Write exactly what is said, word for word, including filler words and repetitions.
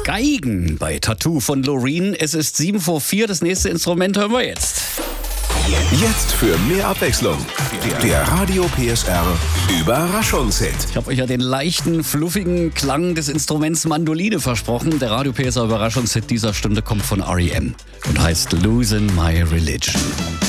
Geigen bei Tattoo von Loreen. Es ist sieben vor vier, das nächste Instrument hören wir jetzt. Jetzt für mehr Abwechslung. Der Radio P S R Überraschungshit. Ich habe euch ja den leichten, fluffigen Klang des Instruments Mandoline versprochen. Der Radio P S R Überraschungshit dieser Stunde kommt von R E M und heißt Losing My Religion.